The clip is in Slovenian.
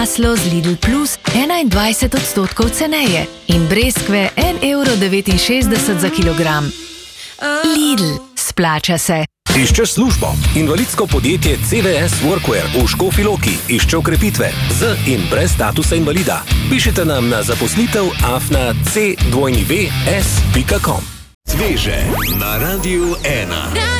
Maslo z Lidl Plus 21% ceneje in breskve 1,69 € za kilogram. Lidl, splača se. Iščeš službo? Invalidsko podjetje CVS Workwear v Škofji Loki išče okrepitve z in brez statusa invalida. Pišite nam na zaposlitev@cvs.com. Sveže na Radiu 1.